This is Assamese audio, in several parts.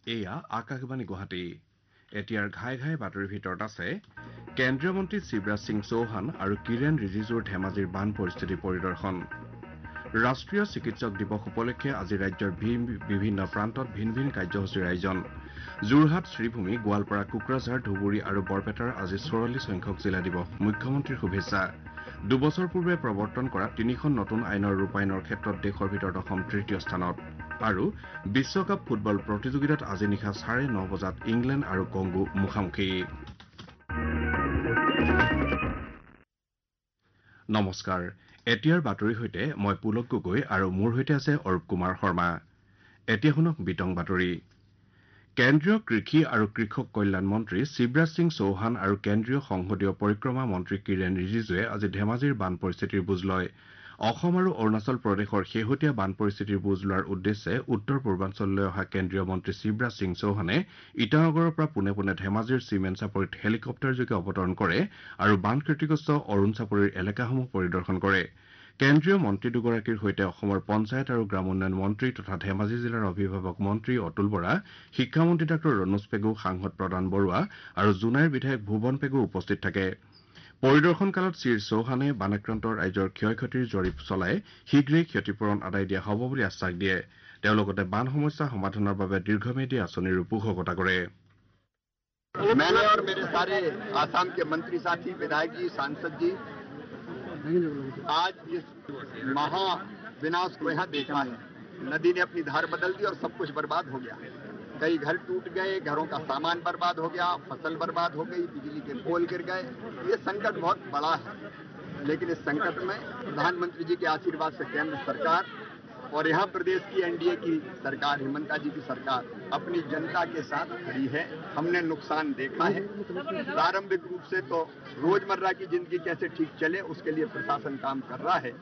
এয়া আকাশবাণী গুৱাহাটী। এতিয়াৰ ঘাই ঘাই বাতৰিৰ ভিতৰত আছে কেন্দ্ৰীয় মন্ত্ৰী শিৱৰাজ সিং চৌহান আৰু কিৰেণ ৰিজিজুৰ ধেমাজিৰ বান পৰিস্থিতি পৰিদৰ্শন। ৰাষ্ট্ৰীয় চিকিৎসক দিৱস উপলক্ষে আজি ৰাজ্যৰ বিভিন্ন প্ৰান্তত ভিন ভিন কাৰ্যসূচীৰ আয়োজন। যোৰহাট, শ্ৰীভূমি, গোৱালপাৰা, কোকৰাঝাৰ, ধুবুৰী আৰু বৰপেটাৰ আজি ৪৪ সংখ্যক জিলা দিৱস। মুখ্যমন্ত্ৰীৰ শুভেচ্ছা। দুবছৰ পূৰ্বে প্ৰৱৰ্তন কৰা ৩খন নতুন আইনৰ ৰূপায়ণৰ ক্ষেত্ৰত দেশৰ ভিতৰত অসম তৃতীয় স্থানত। আৰু বিশ্বকাপ ফুটবল প্ৰতিযোগিতাত আজি নিশা ৯:৩০ বজাত ইংলেণ্ড আৰু কংগো মুখামুখি। নমস্কাৰ। এতিয়াৰ বাতৰিৰ সৈতে মই পুলক গগৈ আৰু মোৰ সৈতে আছে অৰূপ কুমাৰ শৰ্মা। এতিয়া শুনক বিতং বাতৰি। কেন্দ্ৰীয় কৃষি আৰু কৃষক কল্যাণ মন্ত্ৰী শিৱৰাজ সিং চৌহান আৰু কেন্দ্ৰীয় সংসদীয় পৰিক্ৰমা মন্ত্ৰী কিৰেণ ৰিজিজুৱে আজি ধেমাজিৰ বান পৰিস্থিতিৰ বুজ লয়। অসম আৰু অৰুণাচল প্ৰদেশৰ শেহতীয়া বান পৰিস্থিতিৰ বুজ লোৱাৰ উদ্দেশ্যে উত্তৰ পূৰ্বাঞ্চললৈ অহা কেন্দ্ৰীয় মন্ত্ৰী শিৱৰাজ সিং চৌহানে ইটানগৰৰ পৰা পোনে পোনে ধেমাজিৰ চিমেণ্ট চাপৰিত হেলিকপ্টাৰযোগে অৱতৰণ কৰে আৰু বান ক্ষতিগ্ৰস্ত অৰুণ চাপৰিৰ এলেকাসমূহ পৰিদৰ্শন কৰে। কেন্দ্ৰীয় মন্ত্ৰী দুগৰাকীৰ সৈতে অসমৰ পঞ্চায়ত আৰু গ্ৰাম উন্নয়ন মন্ত্ৰী তথা ধেমাজি জিলাৰ অভিভাৱক মন্ত্ৰী অতুল বৰা, শিক্ষামন্ত্ৰী ডাঃ ৰণোজ পেগু, সাংসদ প্ৰদান বৰুৱা আৰু জোনাইৰ বিধায়ক ভুৱন পেগু উপস্থিত থাকে। পৰিদৰ্শন কালত শ্ৰীচৌহানে বানাক্ৰান্ত ৰাইজৰ ক্ষয় ক্ষতিৰ জৰীপ চলাই শীঘ্ৰেই ক্ষতিপূৰণ আদায় দিয়া হ'ব বুলি আশ্বাস দিয়ে। তেওঁ লগতে বান সমস্যা সমাধানৰ বাবে দীৰ্ঘম্যাদী আঁচনিৰো পোষকতা কৰে। मैंने और मेरे सारे आसाम के मंत्री साथी, विधायक जी, सांसद जी आज इस महा विनाश को यहाँ देखा है। नदी ने अपनी धार बदल दी और सब कुछ बर्बाद हो गया। कई घर टूट गए, घरों का सामान बर्बाद हो गया, फसल बर्बाद हो गई, बिजली के पोल गिर गए। ये संकट बहुत बड़ा है, लेकिन इस संकट में प्रधानमंत्री जी के आशीर्वाद से केंद्र सरकार और यहाँ प्रदेश की एनडीए की सरकार, हिमंता जी की सरकार अपनी जनता के साथ खड़ी है। हमने नुकसान देखा है। प्रारंभिक रूप से तो रोजमर्रा की जिंदगी कैसे ठीक चले उसके लिए प्रशासन काम कर रहा है।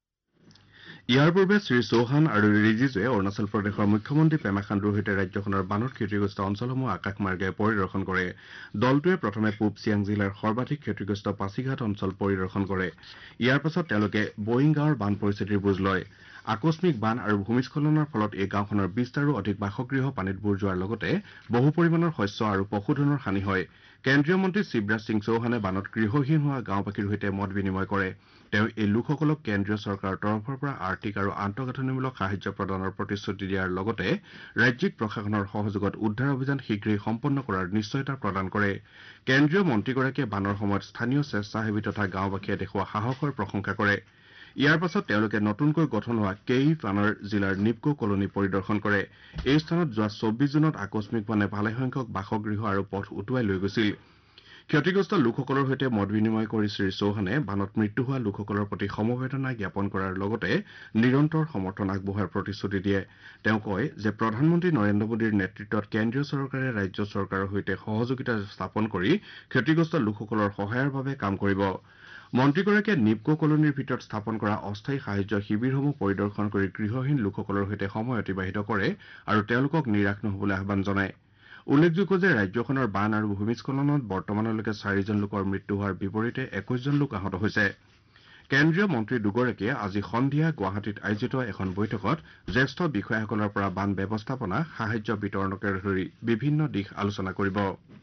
ইয়াৰ পূৰ্বে শ্ৰীচৌহান আৰু ৰিজিজুৱে অৰুণাচল প্ৰদেশৰ মুখ্যমন্ত্ৰী পেমা খাণ্ডুৰ সৈতে ৰাজ্যখনৰ বানত ক্ষতিগ্ৰস্ত অঞ্চলসমূহ আকাশমাৰ্গে পৰিদৰ্শন কৰে। দলটোৱে প্ৰথমে পূব চিয়াং জিলাৰ সৰ্বাধিক ক্ষতিগ্ৰস্ত পাছিঘাট অঞ্চল পৰিদৰ্শন কৰে। ইয়াৰ পাছত তেওঁলোকে বয়িং গাঁৱৰ বান পৰিস্থিতিৰ বুজ লয়। আকস্মিক বান আৰু ভূমিস্খলনৰ ফলত এই গাঁওখনৰ ২০টাৰো অধিক বাসগৃহ পানীত বুৰ যোৱাৰ লগতে বহু পৰিমাণৰ শস্য আৰু পশুধনৰ হানি হয়। কেন্দ্ৰীয় মন্ত্ৰী শিৱৰাজ সিং চৌহানে বানত গৃহহীন হোৱা গাঁওবাসীৰ সৈতে মত বিনিময় কৰে। তেওঁ এই লোকসকলক কেন্দ্ৰীয় চৰকাৰৰ তৰফৰ পৰা আৰ্থিক আৰু আন্তঃগাঁথনিমূলক সাহায্য প্ৰদানৰ প্ৰতিশ্ৰুতি দিয়াৰ লগতে ৰাজ্যিক প্ৰশাসনৰ সহযোগত উদ্ধাৰ অভিযান শীঘ্ৰেই সম্পন্ন কৰাৰ নিশ্চয়তা প্ৰদান কৰে। কেন্দ্ৰীয় মন্ত্ৰীগৰাকীয়ে বানৰ সময়ত স্থানীয় স্বেচ্ছাসেৱী তথা গাঁওবাসীয়ে দেখুওৱা সাহসৰ প্ৰশংসা কৰে। ইয়াৰ পাছত তেওঁলোকে নতুনকৈ গঠন হোৱা কেইপানৰ জিলাৰ নিপকো কলনী পৰিদৰ্শন কৰে। এই স্থানত যোৱা ২৪ জুনত আকস্মিক বানে ভালেসংখ্যক বাসগৃহ আৰু পথ উটুৱাই লৈ গৈছিল। ক্ষতিগ্ৰস্ত লোকসকলৰ সৈতে মত বিনিময় কৰি শ্ৰীচৌহানে বানত মৃত্যু হোৱা লোকসকলৰ প্ৰতি সমবেদনা জ্ঞাপন কৰাৰ লগতে নিৰন্তৰ সমৰ্থন আগবঢ়োৱাৰ প্ৰতিশ্ৰুতি দিয়ে। তেওঁ কয় যে প্ৰধানমন্ত্ৰী নৰেন্দ্ৰ মোদীৰ নেতৃত্বত কেন্দ্ৰীয় চৰকাৰে ৰাজ্য চৰকাৰৰ সৈতে সহযোগিতা স্থাপন কৰি ক্ষতিগ্ৰস্ত লোকসকলৰ সহায়ৰ বাবে কাম কৰিব। মন্ত্ৰীগৰাকীয়ে নিপকো কলনীৰ ভিতৰত স্থাপন কৰা অস্থায়ী সাহায্য শিবিৰসমূহ পৰিদৰ্শন কৰি গৃহহীন লোকসকলৰ সৈতে সময় অতিবাহিত কৰে আৰু তেওঁলোকক নিৰাশ নহবলৈ আহ্বান জনায়। উল্লেখযোগ্য যে ৰাজ্যখনৰ বান আৰু ভূমিস্খলনত বৰ্তমানলৈকে ৪জন লোকৰ মৃত্যু হোৱাৰ বিপৰীতে ২১জন লোক আহত হৈছে। কেন্দ্ৰীয় মন্ত্ৰী দুগৰাকীয়ে আজি সন্ধিয়া গুৱাহাটীত আয়োজিত এখন বৈঠকত জ্যেষ্ঠ বিষয়াসকলৰ পৰা বান ব্যৱস্থাপনা, সাহায্য বিতৰণকে ধৰি বিভিন্ন দিশ আলোচনা কৰিব।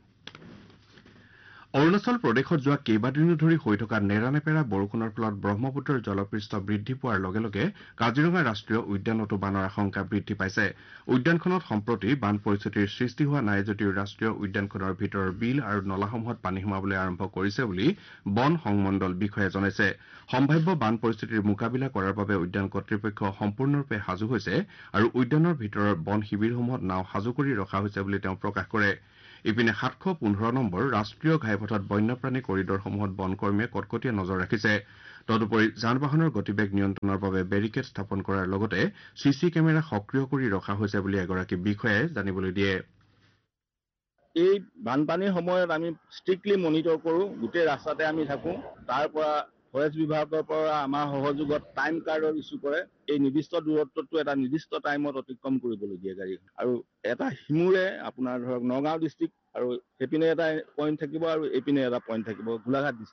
অৰুণাচল প্ৰদেশত যোৱা কেইবাদিনো ধৰি হৈ থকা নেৰানেপেৰা বৰষুণৰ ফলত ব্ৰহ্মপুত্ৰৰ জলপৃষ্ঠ বৃদ্ধি পোৱাৰ লগে লগে কাজিৰঙা ৰাষ্ট্ৰীয় উদ্যানতো বানৰ আশংকা বৃদ্ধি পাইছে। উদ্যানখনত সম্প্ৰতি বান পৰিস্থিতিৰ সৃষ্টি হোৱা নাই যদিও ৰাষ্ট্ৰীয় উদ্যানখনৰ ভিতৰৰ বিল আৰু নলাসমূহত পানী সোমাবলৈ আৰম্ভ কৰিছে বুলি বন সংমণ্ডল বিষয়াই জনাইছে। সম্ভাৱ্য বান পৰিস্থিতিৰ মোকাবিলা কৰাৰ বাবে উদ্যান কৰ্তৃপক্ষ সম্পূৰ্ণৰূপে সাজু হৈছে আৰু উদ্যানৰ ভিতৰৰ বন শিবিৰসমূহত নাও সাজু কৰি ৰখা হৈছে বুলি তেওঁ প্ৰকাশ কৰে। ইপিনে ৭১৫ নম্বৰ ৰাষ্ট্ৰীয় ঘাইপথত বন্যপ্ৰাণী কৰিডৰসমূহত বনকৰ্মীয়ে কটকটীয়া নজৰ ৰাখিছে। তদুপৰি যান বাহনৰ গতিবেগ নিয়ন্ত্ৰণৰ বাবে বেৰিকেড স্থাপন কৰাৰ লগতে চিচি কেমেৰা সক্ৰিয় কৰি ৰখা হৈছে বুলি এগৰাকী বিষয়াই জানিবলৈ দিয়ে। এই বানপানীৰ সময়ত আমি ষ্ট্ৰিক্টলি মনিটৰ কৰোঁ, গোটেই ৰাস্তাতে আমি থাকোঁ। তাৰ পৰা ফৰেষ্ট বিভাগৰ পৰা আমাৰ সহযোগত টাইম কাৰ্ডৰ ইছ্যু কৰে। এই নিৰ্দিষ্ট দূৰত্বটো এটা নিৰ্দিষ্ট টাইমত অতিক্ৰম কৰিবলৈ দিয়ে গাড়ী। আৰু এটা সিমূৰে আপোনাৰ ধৰক নগাঁও ডিষ্ট্ৰিক্ট আৰু সেইপিনে এটা পইণ্ট থাকিব আৰু এইপিনে এটা পইণ্ট থাকিব গোলাঘাট ডিষ্ট্ৰিক্টত।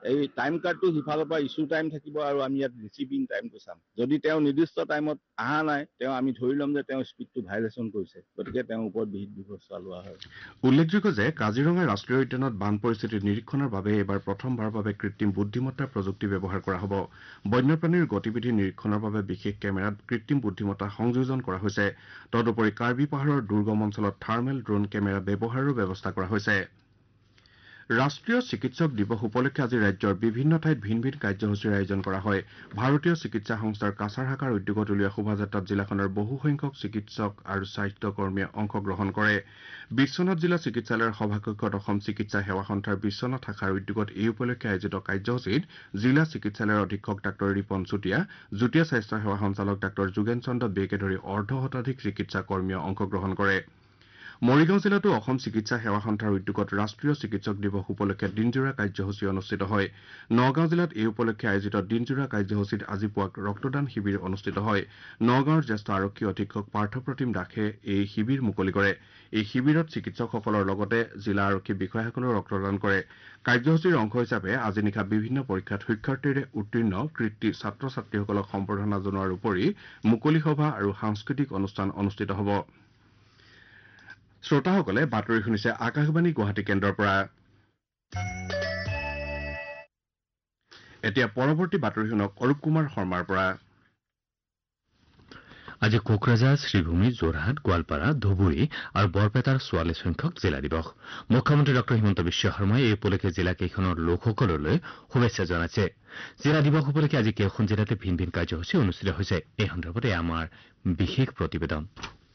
এই টাইম কাৰ্ডটো সিফালৰ পৰা ইছ্যু টাইম থাকিব আৰু আমি ইয়াত ৰিচিভিং টাইমটো চাম। যদি তেওঁ নিৰ্দিষ্ট টাইমত অহা নাই, আমি ধৰি ল'ম যে তেওঁ স্পীডটো ভাইলেশ্যন কৰিছে, গতিকে তেওঁৰ ওপৰত বিহিত ব্যৱস্থা লোৱা হয়। উল্লেখযোগ্য যে কাজিৰঙা ৰাষ্ট্ৰীয় উদ্যানত বান পৰিস্থিতি নিৰীক্ষণৰ বাবে এইবাৰ প্ৰথমবাৰৰ বাবে কৃত্ৰিম বুদ্ধিমত্তা প্ৰযুক্তি ব্যৱহাৰ কৰা হ'ব। বন্যপ্ৰাণীৰ গতিবিধি নিৰীক্ষণৰ বাবে বিশেষ কেমেৰাত কৃত্ৰিম বুদ্ধিমত্তা সংযোজন কৰা হৈছে। তদুপৰি কাৰ্বি পাহাৰৰ দুৰ্গম অঞ্চলত থাৰ্মেল ড্ৰোন কেমেৰা ব্যৱহাৰৰো ব্যৱস্থা কৰা হৈছে। ৰাষ্ট্ৰীয় চিকিৎসক দিৱস উপলক্ষে আজি ৰাজ্যৰ বিভিন্ন ঠাইত ভিন ভিন কাৰ্যসূচীৰ আয়োজন কৰা হয়। ভাৰতীয় চিকিৎসা সংস্থাৰ কাছাৰ শাখাৰ উদ্যোগত উলিওৱা শোভাযাত্ৰাত জিলাখনৰ বহুসংখ্যক চিকিৎসক আৰু স্বাস্থ্যকৰ্মীয়ে অংশগ্ৰহণ কৰে। বিশ্বনাথ জিলা চিকিৎসালয়ৰ সভাকক্ষত অসম চিকিৎসা সেৱা সন্থাৰ বিশ্বনাথ শাখাৰ উদ্যোগত এই উপলক্ষে আয়োজিত কাৰ্যসূচীত জিলা চিকিৎসালয়ৰ অধীক্ষক ডাঃ ৰিপন চুতীয়া, যুটীয়া স্বাস্থ্য সেৱা সঞ্চালক ডাঃ যোগেন চন্দ্ৰ বেকে ধৰি অৰ্ধশতাধিক চিকিৎসা কৰ্মীয়ে অংশগ্ৰহণ কৰে। মৰিগাঁও জিলাতো অসম চিকিৎসা সেৱা সন্থাৰ উদ্যোগত ৰাষ্ট্ৰীয় চিকিৎসক দিৱস উপলক্ষে দিনজোৰা কাৰ্যসূচী অনুষ্ঠিত হয়। নগাঁও জিলাত এই উপলক্ষে আয়োজিত দিনজোৰা কাৰ্যসূচীত আজি পুৱা ৰক্তদান শিবিৰ অনুষ্ঠিত হয়। নগাঁৱৰ জ্যেষ্ঠ আৰক্ষী অধীক্ষক পাৰ্থপ্ৰতিম দাসে এই শিবিৰ মুকলি কৰে। এই শিবিৰত চিকিৎসকসকলৰ লগতে জিলা আৰক্ষী বিষয়াসকলেও ৰক্তদান কৰে। কাৰ্যসূচীৰ অংশ হিচাপে আজি নিশা বিভিন্ন পৰীক্ষাত সুখ্যাতিৰে উত্তীৰ্ণ কৃতী ছাত্ৰ ছাত্ৰীসকলক সম্বৰ্ধনা জনোৱাৰ উপৰি মুকলি সভা আৰু সাংস্কৃতিক অনুষ্ঠান অনুষ্ঠিত হ'ব। শ্ৰোতাসকলে বাতৰি শুনিছে আকাশবাণী গুৱাহাটী কেন্দ্ৰৰ পৰা। এতিয়া পৰৱৰ্তী বাতৰি শুনক অৰূপ কুমাৰ শৰ্মাৰ পৰা। আজি কোকৰাঝাৰ, শ্ৰীভূমি, যোৰহাট, গোৱালপাৰা, ধুবুৰী আৰু বৰপেটাৰ 44 সংখ্যক জিলা দিৱস। মুখ্যমন্ত্ৰী ডঃ হিমন্ত বিশ্ব শৰ্মাই এই উপলক্ষে জিলাকেইখনৰ লোকসকললৈ শুভেচ্ছা জনাইছে। জিলা দিৱস উপলক্ষে আজি কেইখন জিলাতে ভিন ভিন কাৰ্যসূচী অনুষ্ঠিত হৈছে। এই সন্দৰ্ভতে আমাৰ বিশেষ প্ৰতিবেদন।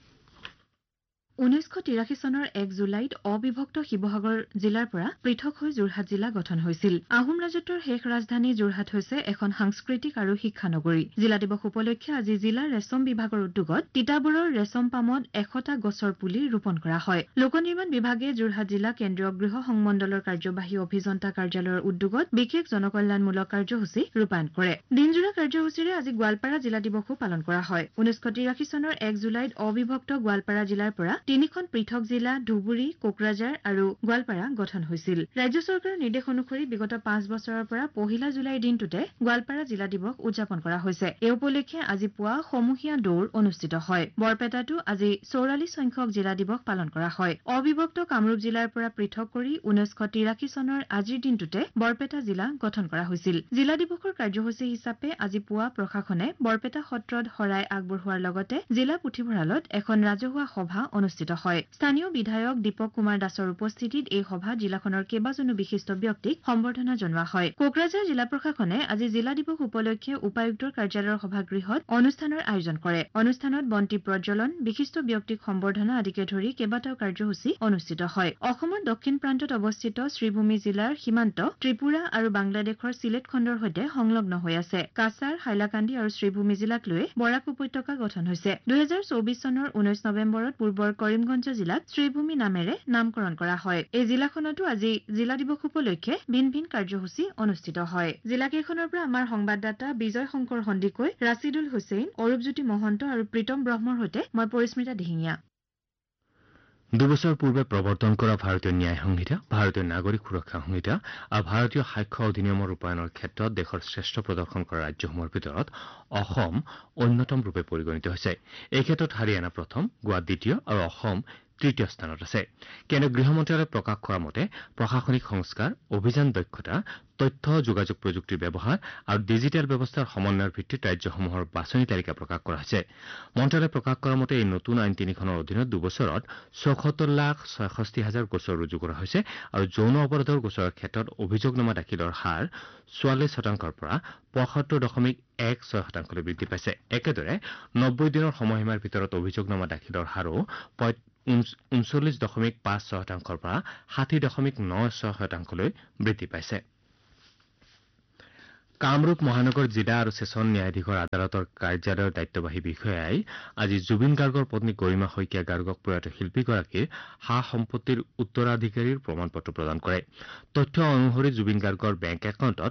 1983 চনৰ 1 জুলাইত অবিভক্ত শিৱসাগৰ জিলাৰ পৰা পৃথক হৈ যোৰহাট জিলা গঠন হৈছিল। আহোম ৰাজত্বৰ শেষ ৰাজধানী যোৰহাট হৈছে এখন সাংস্কৃতিক আৰু শিক্ষা নগৰী। জিলা দিৱস উপলক্ষে আজি জিলাৰ ৰেচম বিভাগৰ উদ্যোগত তিতাবৰৰ ৰেচম পামত 100টা গছৰ পুলি ৰোপণ কৰা হয়। লোক নিৰ্মাণ বিভাগে যোৰহাট জিলা কেন্দ্ৰীয় গৃহ সংমণ্ডলৰ কাৰ্যবাহী অভিযন্তা কাৰ্যালয়ৰ উদ্যোগত বিশেষ জনকল্যাণমূলক কাৰ্যসূচী ৰূপায়ণ কৰে। দিনজোৰা কাৰ্যসূচীৰে আজি গোৱালপাৰা জিলা দিৱসো পালন কৰা হয়। 1983 চনৰ 1 জুলাইত অবিভক্ত গোৱালপাৰা জিলাৰ পৰা 3খন পৃথক জিলা ধুবুৰী, কোকৰাঝাৰ আৰু গোৱালপাৰা গঠন হৈছিল। ৰাজ্য চৰকাৰৰ নিৰ্দেশ অনুসৰি বিগত 5 বছৰৰ পৰা 1 জুলাইৰ দিনটোতে গোৱালপাৰা জিলা দিৱস উদযাপন কৰা হৈছে। এই উপলক্ষে আজি পুৱা সমূহীয়া দৌৰ অনুষ্ঠিত হয়। বৰপেটাতো আজি 44 সংখ্যক জিলা দিৱস পালন কৰা হয়। অবিভক্ত কামৰূপ জিলাৰ পৰা পৃথক কৰি 1983 চনৰ আজিৰ দিনটোতে বৰপেটা জিলা গঠন কৰা হৈছিল। জিলা দিৱসৰ কাৰ্যসূচী হিচাপে আজি পুৱা প্ৰশাসনে বৰপেটা সত্ৰত শৰাই আগবঢ়োৱাৰ লগতে জিলা পুথিভঁৰালত এখন ৰাজহুৱা সভা অনুষ্ঠিত হয়। স্থানীয় বিধায়ক দীপক কুমাৰ দাসৰ উপস্থিতিত এই সভাত জিলাখনৰ কেইবাজনো বিশিষ্ট ব্যক্তিক সম্বৰ্ধনা জনোৱা হয়। কোকৰাঝাৰ জিলা প্ৰশাসনে আজি জিলা দিৱস উপলক্ষে উপায়ুক্তৰ কাৰ্যালয়ৰ সভাগৃহত অনুষ্ঠানৰ আয়োজন কৰে। অনুষ্ঠানত বন্তি প্ৰজ্বলন, বিশিষ্ট ব্যক্তিক সম্বৰ্ধনা আদিকে ধৰি কেইবাটাও কাৰ্যসূচী অনুষ্ঠিত হয়। অসমৰ দক্ষিণ প্ৰান্তত অৱস্থিত শ্ৰীভূমি জিলাৰ সীমান্ত ত্ৰিপুৰা আৰু বাংলাদেশৰ চিলেট খণ্ডৰ সৈতে সংলগ্ন হৈ আছে। কাছাৰ, হাইলাকান্দি আৰু শ্ৰীভূমি জিলাক লৈ বৰাক উপত্যকা গঠন হৈছে। 2024 চনৰ 19 নৱেম্বৰত পূৰ্বৰ কৰিমগঞ্জ জিলাক শ্ৰীভূমি নামেৰে নামকৰণ কৰা হয়। এই জিলাখনতো আজি জিলা দিৱস উপলক্ষে ভিন ভিন কাৰ্যসূচী অনুষ্ঠিত হয়। জিলাকেইখনৰ পৰা আমাৰ সংবাদদাতা বিজয় শংকৰ সন্দিকৈ, ৰাছিদুল হুছেইন, অৰূপজ্যোতি মহন্ত আৰু প্ৰীতম ব্ৰহ্মৰ সৈতে মই পৰিস্মিতা দিহিঙীয়া। 2 বছৰ পূৰ্বে প্ৰৱৰ্তন কৰা ভাৰতীয় ন্যায় সংহিতা, ভাৰতীয় নাগৰিক সুৰক্ষা সংহিতা আৰু ভাৰতীয় সাক্ষ্য অধিনিয়মৰ ৰূপায়ণৰ ক্ষেত্ৰত দেশৰ শ্ৰেষ্ঠ প্ৰদৰ্শন কৰা ৰাজ্যসমূহৰ ভিতৰত অসম অন্যতম ৰূপে পৰিগণিত হৈছে। এই ক্ষেত্ৰত হাৰিয়ানা প্ৰথম, গোৱা দ্বিতীয় আৰু অসম তৃতীয় স্থানত আছে। কেন্দ্ৰীয় গৃহ মন্ত্ৰালয়ে প্ৰকাশ কৰা মতে প্ৰশাসনিক সংস্কাৰ, অভিযান দক্ষতা, তথ্য যোগাযোগ প্ৰযুক্তিৰ ব্যৱহাৰ আৰু ডিজিটেল ব্যৱস্থাৰ সমন্বয়ৰ ভিত্তিত ৰাজ্যসমূহৰ বাছনি তালিকা প্ৰকাশ কৰা হৈছে। মন্ত্ৰালয়ে প্ৰকাশ কৰা মতে এই নতুন আইন 3খনৰ অধীনত 2 বছৰত 74,66,000 গোচৰ ৰুজু কৰা হৈছে আৰু যৌন অপৰাধৰ গোচৰৰ ক্ষেত্ৰত অভিযোগনামা দাখিলৰ হাৰ 44% পৰা 75.16% বৃদ্ধি পাইছে। একেদৰে 90 দিনৰ সময়সীমাৰ ভিতৰত অভিযোগনামা দাখিলৰ হাৰো 39.56% পৰা 60.96% বৃদ্ধি পাইছে। কামৰূপ মহানগৰ জিলা আৰু ছেছন ন্যায়াধীশৰ আদালতৰ কাৰ্যালয়ৰ দায়িত্ববাহী বিষয়াই আজি জুবিন গাৰ্গৰ পত্নী গৰিমা শইকীয়া গাৰ্গক প্ৰয়াত শিল্পীগৰাকীৰ সা-সম্পত্তিৰ উত্তৰাধিকাৰীৰ প্ৰমাণপত্ৰ প্ৰদান কৰে। তথ্য অনুসৰি জুবিন গাৰ্গৰ বেংক একাউণ্টত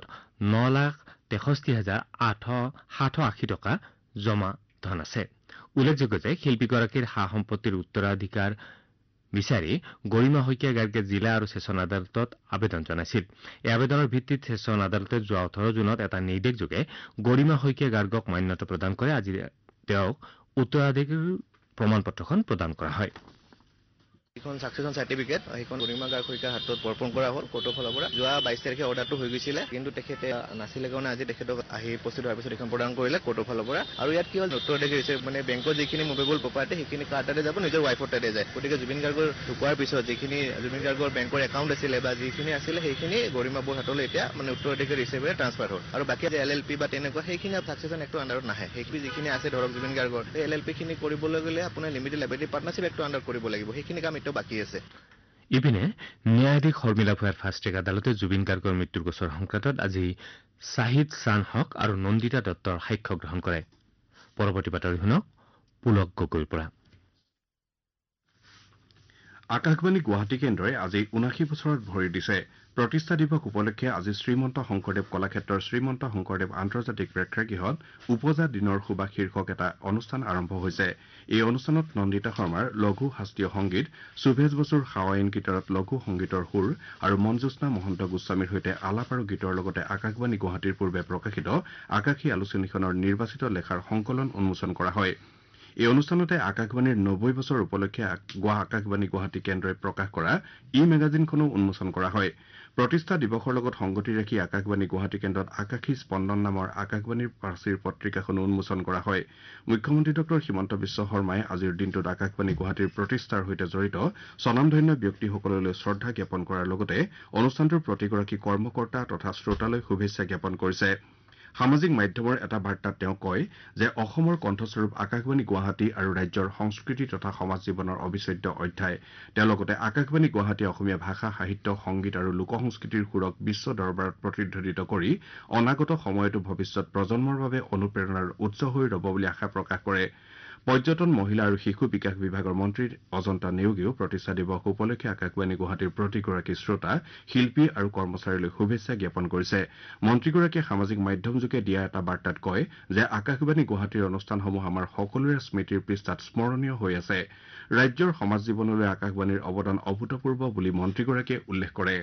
9,63,780 টকা জমা ধন আছে। উল্লেখযোগ্য যে শিল্পীগৰাকীৰ সা-সম্পত্তিৰ উত্তৰাধিকাৰ বিচাৰি গৰিমা শইকীয়া গাৰ্গে জিলা আৰু ছেছন আদালতত আবেদন জনাইছিল। এই আবেদনৰ ভিত্তিত ছেছন আদালতে যোৱা 18 জুনত এটা নিৰ্দেশযোগে গৰিমা শইকীয়া গাৰ্গক মান্যতা প্ৰদান কৰে। আজি তেওঁক উত্তৰাধিকাৰীৰ প্ৰমাণপত্ৰখন প্ৰদান কৰা হয়। এখন সাকসেছন সাৰ্টিফিকেট এখন গৰিমা গাৰ্গ শইকীয়াৰ হাতত অৰ্পণ কৰা হ'ল কোৰ্টৰ ফালৰ পৰা। যোৱা 22 তাৰিখে অৰ্ডাৰটো হৈ গৈছিলে, কিন্তু তেখেতে নাছিলে কাৰণে আজি তেখেতক আহি উপস্থিত হোৱাৰ পিছত এখন প্ৰদান কৰিলে কোৰ্টৰ ফালৰ পৰা। আৰু ইয়াত কি হ'ল, উত্তৰাধিকাৰী হিচাপে মানে বেংকৰ যিখিনি মুভেবল প্ৰপাৰ্টি সেইখিনি কাৰ তাতে যাব, নিজৰ ৱাইফৰ তাতে যায়। গতিকে জুবিন গাৰ্গৰ ঢুকোৱাৰ পিছত যিখিনি জুবিন গাৰ্গৰ বেংকৰ একাউণ্ট আছিলে বা যিখিনি আছিলে সেইখিনি গৰিমা বৌৰ হাতলৈ এতিয়া মানে উত্তৰাধিকাৰী হিচাপে ট্ৰান্সফাৰ হ'ল। আৰু বাকী যে LLP বা তেনেকুৱা সেইখিনি সাকসেছন এক্টৰ আণ্ডাৰত নাহে। সেইখিনি যিখিনি আছে ধৰক জুবিন গাৰ্গৰ সেই LLP খিনি কৰিবলৈ গ'লে আপোনাৰ লিমিটেড লাইবিলিটি পাৰ্টনাৰশ্বিপ এক্টৰ আণ্ডাৰত কৰিব লাগিব। সেইখিনি কাম এতিয়াও বাকী আছে। ইপিনে ন্যায়াধীশ শৰ্মিলা ভূঞাৰ ফাষ্ট ট্ৰেক আদালতে জুবিন গাৰ্গৰ মৃত্যুৰ গোচৰ সংক্ৰান্তত আজি শ্বাহিদ ছান হক আৰু নন্দিতা দত্তৰ সাক্ষ্য গ্ৰহণ কৰে। পৰৱৰ্তী বাতৰি শুনক পুলক গগৈৰ পৰা। আকাশবাণী গুৱাহাটী কেন্দ্ৰই আজি ৭৯ বছৰত ভৰি দিছে। প্ৰতিষ্ঠা দিৱস উপলক্ষে আজি শ্ৰীমন্ত শংকৰদেৱ কলাক্ষেত্ৰৰ শ্ৰীমন্ত শংকৰদেৱ আন্তৰ্জাতিক প্ৰেক্ষাগৃহত উপজা দিনৰ সুবাস শীৰ্ষক এটা অনুষ্ঠান আৰম্ভ হৈছে। এই অনুষ্ঠানত নন্দিতা শৰ্মাৰ লঘু শাস্ত্ৰীয় সংগীত, সুভেশ বসুৰ সাৱাইন গীটাৰত লঘু সংগীতৰ সুৰ আৰু মঞ্জুস্না মহন্ত গোস্বামীৰ সৈতে আলাপ আৰু গীতৰ লগতে আকাশবাণী গুৱাহাটীৰ পূৰ্বে প্ৰকাশিত আকাশী আলোচনীখনৰ নিৰ্বাচিত লেখাৰ সংকলন উন্মোচন কৰা হয়। এই অনুষ্ঠানতে আকাশবাণীৰ ৯০ বছৰ উপলক্ষে আকাশবাণী গুৱাহাটী কেন্দ্ৰই প্ৰকাশ কৰা মেগাজিনখনো উন্মোচন কৰা হয়। প্ৰতিষ্ঠা দিৱসৰ লগত সংগতি ৰাখি আকাশবাণী গুৱাহাটী কেন্দ্ৰত আকাশী স্পন্দন নামৰ আকাশবাণীৰ প্ৰাচীৰ পত্ৰিকাখনো উন্মোচন কৰা হয়। মুখ্যমন্ত্ৰী ডঃ হিমন্ত বিশ্ব শৰ্মাই আজিৰ দিনটোত আকাশবাণী গুৱাহাটীৰ প্ৰতিষ্ঠাৰ সৈতে জড়িত স্বনামধন্য ব্যক্তিসকললৈ শ্ৰদ্ধা জ্ঞাপন কৰাৰ লগতে অনুষ্ঠানটোৰ প্ৰতিগৰাকী কৰ্মকৰ্তা তথা শ্ৰোতালৈ শুভেচ্ছা জ্ঞাপন কৰিছে। সামাজিক মাধ্যমৰ এটা বাৰ্তাত তেওঁ কয় যে অসমৰ কণ্ঠস্বৰূপ আকাশবাণী গুৱাহাটী আৰু ৰাজ্যৰ সংস্কৃতি তথা সমাজ জীৱনৰ অবিচ্ছেদ্য অধ্যায়। তেওঁ লগতে আকাশবাণী গুৱাহাটীয়ে অসমীয়া ভাষা, সাহিত্য, সংগীত আৰু লোকসংস্কৃতিৰ সুৰক বিশ্ব দৰবাৰত প্ৰতিধ্বনিত কৰি অনাগত সময়তো ভৱিষ্যত প্ৰজন্মৰ বাবে অনুপ্ৰেৰণাৰ উৎস হৈ ৰব বুলি আশা প্ৰকাশ কৰে। পৰ্যটন, মহিলা আৰু শিশু বিকাশ বিভাগৰ মন্ত্ৰী অজন্তা নেওগেও প্ৰতিষ্ঠা দিৱস উপলক্ষে আকাশবাণী গুৱাহাটীৰ প্ৰতিগৰাকী শ্ৰোতা, শিল্পী আৰু কৰ্মচাৰীলৈ শুভেচ্ছা জ্ঞাপন কৰিছে। মন্ত্ৰীগৰাকীয়ে সামাজিক মাধ্যমযোগে দিয়া এটা বাৰ্তাত কয় যে আকাশবাণী গুৱাহাটীৰ অনুষ্ঠানসমূহ আমাৰ সকলোৰে স্মৃতিৰ পৃষ্ঠাত স্মৰণীয় হৈ আছে। ৰাজ্যৰ সমাজ জীৱনলৈ আকাশবাণীৰ অৱদান অভূতপূৰ্ব বুলি মন্ত্ৰীগৰাকীয়ে উল্লেখ কৰে।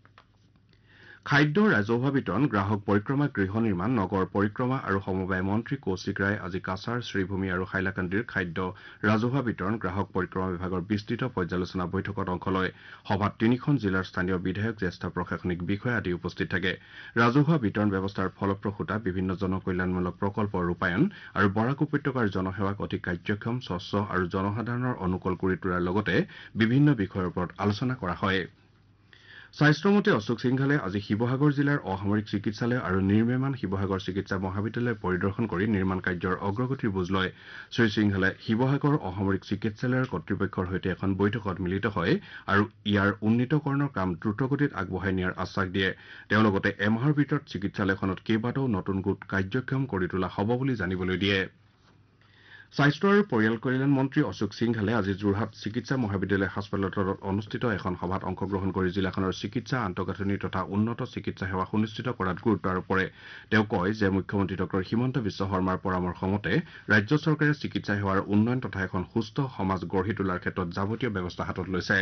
খাদ্য, ৰাজহুৱা বিতৰণ, গ্ৰাহক পৰিক্ৰমা, গৃহ নিৰ্মাণ, নগৰ পৰিক্ৰমা আৰু সমবায় মন্ত্ৰী কৌশিক ৰায় আজি কাছাৰ, শ্ৰীভূমি আৰু হাইলাকান্দিৰ খাদ্য, ৰাজহুৱা বিতৰণ, গ্ৰাহক পৰিক্ৰমা বিভাগৰ বিস্তৃত পৰ্যালোচনা বৈঠকত অংশ লয়। সভাত ৩খন জিলাৰ স্থানীয় বিধায়ক, জ্যেষ্ঠ প্ৰশাসনিক বিষয়া আদি উপস্থিত থাকে। ৰাজহুৱা বিতৰণ ব্যৱস্থাৰ ফলপ্ৰসূতা, বিভিন্ন জনকল্যাণমূলক প্ৰকল্পৰ ৰূপায়ণ আৰু বৰাক উপত্যকাৰ জনসেৱাক অধিক কাৰ্যক্ষম, স্বচ্ছ আৰু জনসাধাৰণৰ অনুকূল কৰি তোলাৰ লগতে বিভিন্ন বিষয়ৰ ওপৰত আলোচনা কৰা হয়। স্বাস্থ্যমন্ত্ৰী অশোক সিংঘালে আজি শিৱসাগৰ জিলাৰ অসামৰিক চিকিৎসালয় আৰু নিৰ্মীয়মান শিৱসাগৰ চিকিৎসা মহাবিদ্যালয় পৰিদৰ্শন কৰি নিৰ্মাণ কাৰ্যৰ অগ্ৰগতিৰ বুজ লয়। শ্ৰীসিংঘালে শিৱসাগৰ অসামৰিক চিকিৎসালয়ৰ কৰ্তৃপক্ষৰ সৈতে এখন বৈঠকত মিলিত হয় আৰু ইয়াৰ উন্নীতকৰণৰ কাম দ্ৰুতগতিত আগবঢ়াই নিয়াৰ আশ্বাস দিয়ে। তেওঁ লগতে এমাহৰ ভিতৰত চিকিৎসালয়খনত কেইবাটাও নতুন গোট কাৰ্যক্ষম কৰি তোলা হ'ব বুলি জানিবলৈ দিয়ে। স্বাস্থ্য আৰু পৰিয়াল কল্যাণ মন্ত্ৰী অশোক সিংঘালে আজি যোৰহাট চিকিৎসা মহাবিদ্যালয় হাস্পতালত অনুষ্ঠিত এখন সভাত অংশগ্ৰহণ কৰি জিলাখনৰ চিকিৎসা আন্তঃগাঁথনি তথা উন্নত চিকিৎসা সেৱা সুনিশ্চিত কৰাত গুৰুত্ব আৰোপ কৰে। তেওঁ কয় যে মুখ্যমন্ত্ৰী ডঃ হিমন্ত বিশ্ব শৰ্মাৰ পৰামৰ্শ মতে ৰাজ্য চৰকাৰে চিকিৎসা সেৱাৰ উন্নয়ন তথা এখন সুস্থ সমাজ গঢ়ি তোলাৰ ক্ষেত্ৰত যাৱতীয় ব্যৱস্থা হাতত লৈছে।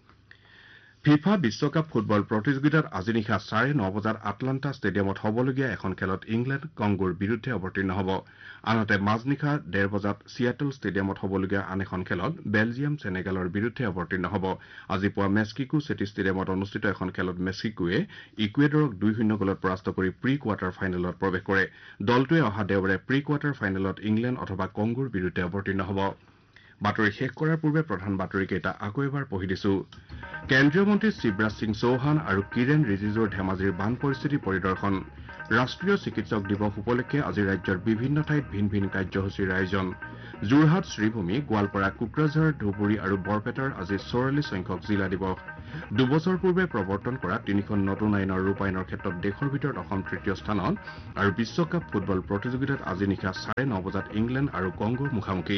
ফিফা বিশ্বকাপ ফুটবল প্ৰতিযোগিতাত আজি নিশা 9:30 বজাত আটলাণ্টা ষ্টেডিয়ামত হ'বলগীয়া এখন খেলত ইংলেণ্ড কংগোৰ বিৰুদ্ধে অৱতীৰ্ণ হ'ব। আনহাতে মাজনিশা 1:30 বজাত ছিয়াটল ষ্টেডিয়ামত হ'বলগীয়া আন এখন খেলত বেলজিয়াম চেনেগালৰ বিৰুদ্ধে অৱতীৰ্ণ হ'ব। আজি পুৱা মেক্সিকো চিটি ষ্টেডিয়ামত অনুষ্ঠিত এখন খেলত মেক্সিকোৱে ইকুৱেডৰক 2-0 গলত পৰাস্ত কৰি প্ৰি কোৱাৰ্টাৰ ফাইনেলত প্ৰৱেশ কৰে। দলটোৱে অহা দেওবাৰে প্ৰি কোৱাৰ্টাৰ ফাইনেলত ইংলেণ্ড অথবা কংগোৰ বিৰুদ্ধে অৱতীৰ্ণ হ'ব। বাতৰি শেষ কৰাৰ পূৰ্বে প্ৰধান বাতৰিকেইটা আকৌ এবাৰ পঢ়ি দিছো। কেন্দ্ৰীয় মন্ত্ৰী শিৱৰাজ সিং চৌহান আৰু কিৰেণ ৰিজিজুৰ ধেমাজিৰ বান পৰিস্থিতি পৰিদৰ্শন। ৰাষ্ট্ৰীয় চিকিৎসক দিৱস উপলক্ষে আজি ৰাজ্যৰ বিভিন্ন ঠাইত ভিন ভিন কাৰ্যসূচীৰ আয়োজন। যোৰহাট, শ্ৰীভূমি, গোৱালপাৰা, কোকৰাঝাৰ, ধুবুৰী আৰু বৰপেটাৰ আজি 44 সংখ্যক জিলা দিৱস। দুবছৰ পূৰ্বে প্ৰৱৰ্তন কৰা 3খন নতুন আইনৰ ৰূপায়ণৰ ক্ষেত্ৰত দেশৰ ভিতৰত অসম তৃতীয় স্থানত। আৰু বিশ্বকাপ ফুটবল প্ৰতিযোগিতাত আজি নিশা 9:30 বজাত ইংলেণ্ড আৰু কংগোৰ মুখামুখি।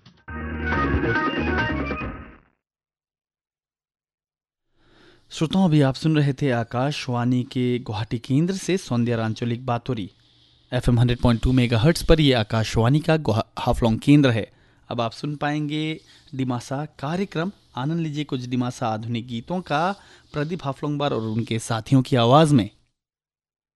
श्रोताओं, अभी आप सुन रहे थे आकाशवाणी के गुवाहाटी केंद्र से सौंदर्य आंचलिक बातोरी FM 100.2 मेगाहर्ट्ज पर। यह आकाशवाणी का हाफलोंग केंद्र है। अब आप सुन पाएंगे डिमासा कार्यक्रम आनंद लीजिए कुछ दिमासा आधुनिक गीतों का प्रदीप हाफलोंगबार और उनके साथियों की आवाज में।